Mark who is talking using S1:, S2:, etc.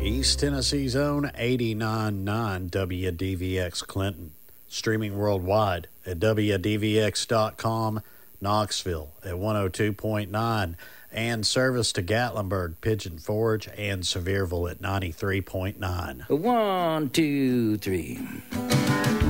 S1: East Tennessee's own 89.9 WDVX Clinton. Streaming worldwide at WDVX.com, Knoxville at 102.9, and service to Gatlinburg, Pigeon Forge, and Sevierville at 93.9.
S2: 1, 2, 3.